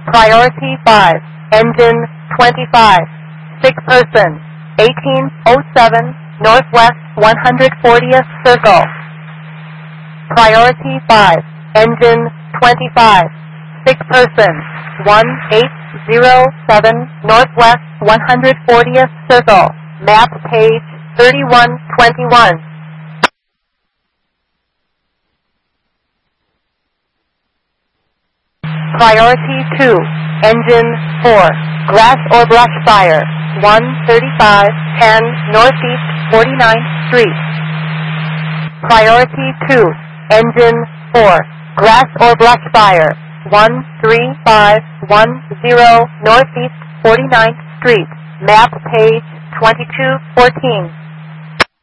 Priority 5, engine 25, 6 person, 1807 Northwest 140th Circle. Priority 5, engine 25, 6 person, 1807 Northwest 140th Circle. Map page 3121. Priority 2, engine 4, grass or brush fire, 13510 Northeast 49th Street. Priority 2, engine 4, grass or brush fire, 13510 Northeast 49th Street. Map page 2214.